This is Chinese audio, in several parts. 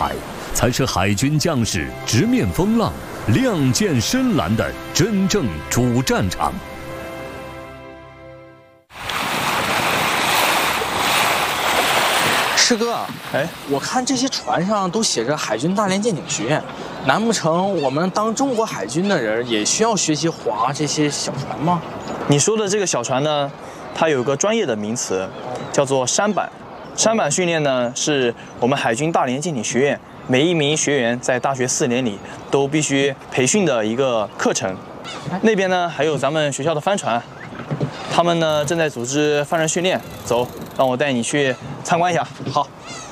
海，才是海军将士直面风浪、亮剑深蓝的真正主战场。 师哥，我看这些船上都写着海军大连舰艇学院，难不成我们当中国海军的人也需要学习划这些小船吗？ 你说的这个小船呢，它有个专业的名词，叫做舢板。舢板训练呢，是我们海军大连舰艇学院每一名学员在大学4年里都必须培训的一个课程。那边呢，还有咱们学校的帆船，他们呢正在组织帆船训练。走，让我带你去参观一下。 好。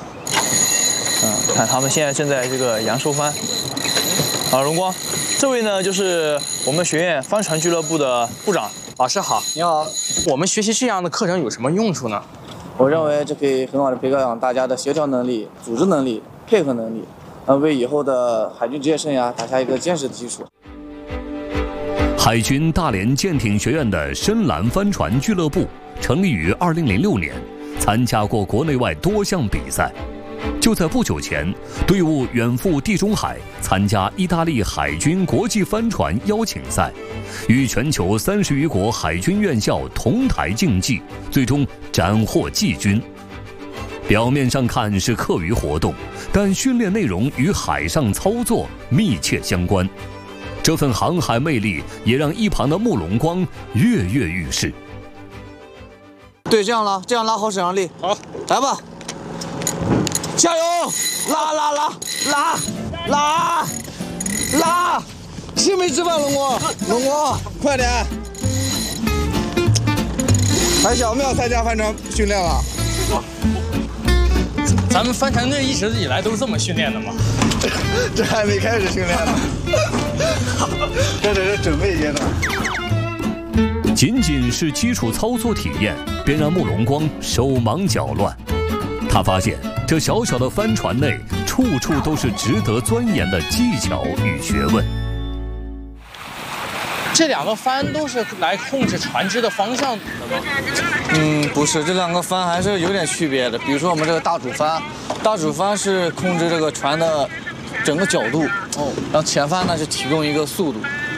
看他们现在正在这个扬收帆。荣光，这位呢就是我们学院帆船俱乐部的部长。 老师好。 你好。 我们学习这样的课程有什么用处呢？ 我认为这可以很好的培养大家的协调能力、组织能力、配合能力，为以后的海军职业生涯打下一个坚实的基础。 海军大连舰艇学院的深蓝帆船俱乐部成立于2006年，参加过国内外多项比赛。就在不久前，队伍远赴地中海参加意大利海军国际帆船邀请赛，与全球30余国海军院校同台竞技，最终斩获季军。表面上看是课余活动，但训练内容与海上操作密切相关。这份航海魅力也让一旁的慕容光跃跃欲试。 对，这样拉好手上力。好，来吧，加油！拉！心没吃饭，龙光，快点！还想不想参加帆船训练了？ 咱们帆船队一直以来都这么训练的吗？ 这还没开始训练呢，这只是准备阶段。 仅仅是基础操作体验，便让慕容光手忙脚乱。他发现这小小的帆船内，处处都是值得钻研的技巧与学问。 这两个帆都是来控制船只的方向的吗？ 不是，这两个帆还是有点区别的。比如说我们这个大主帆是控制这个船的整个角度，然后前帆呢是提供一个速度。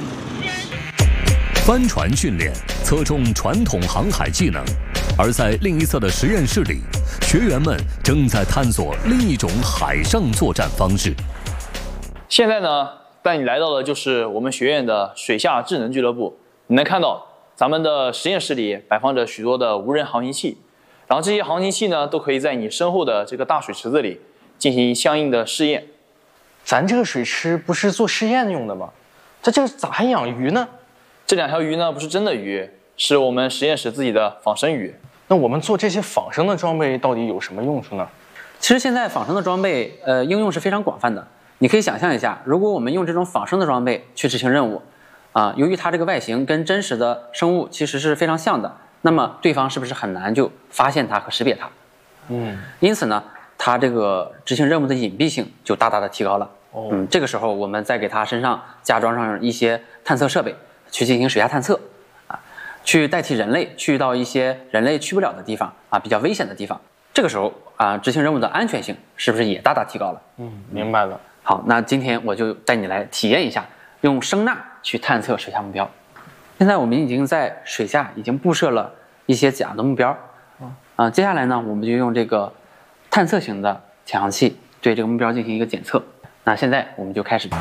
帆船训练侧重传统航海技能，而在另一侧的实验室里，学员们正在探索另一种海上作战方式。 现在呢，带你来到的就是我们学院的水下智能俱乐部。你能看到咱们的实验室里摆放着许多的无人航行器，然后这些航行器呢，都可以在你身后的这个大水池子里进行相应的试验。 咱这个水池不是做试验用的吗？这咋还养鱼呢？ 这2条鱼呢，不是真的鱼，是我们实验室自己的仿生鱼。 那我们做这些仿生的装备到底有什么用处呢？ 其实现在仿生的装备，应用是非常广泛的。你可以想象一下，如果我们用这种仿生的装备去执行任务，由于它这个外形跟真实的生物其实是非常像的，那么对方是不是很难就发现它和识别它？因此呢，它这个执行任务的隐蔽性就大大的提高了。这个时候我们再给它身上加装上一些探测设备，去进行水下探测，去代替人类去到一些人类去不了的地方比较危险的地方。这个时候执行任务的安全性是不是也大大提高了？ 明白了。 好，那今天我就带你来体验一下用声呐去探测水下目标。现在我们已经在水下已经布设了一些假的目标，接下来呢，我们就用这个探测型的潜航器对这个目标进行一个检测。那现在我们就开始。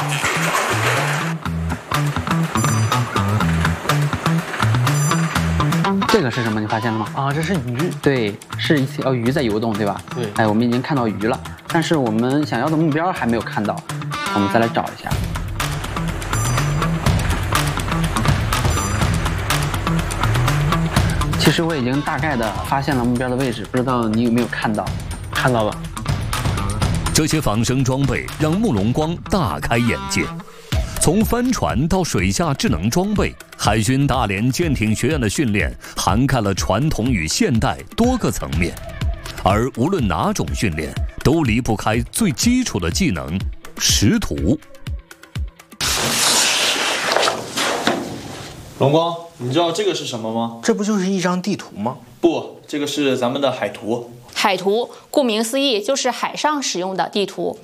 这个是什么？你发现了吗？ 这是鱼。 对，是一条鱼在游动，对吧？ 对。 我们已经看到鱼了，但是我们想要的目标还没有看到，我们再来找一下。其实我已经大概的发现了目标的位置，不知道你有没有看到？ 看到了。 这些仿生装备让慕容光大开眼界。从帆船到水下智能装备，海军大连舰艇学院的训练涵盖了传统与现代多个层面，而无论哪种训练，都离不开最基础的技能——识图。 龙光，你知道这个是什么吗？ 这不就是一张地图吗？ 不，这个是咱们的海图。 海图顾名思义就是海上使用的地图。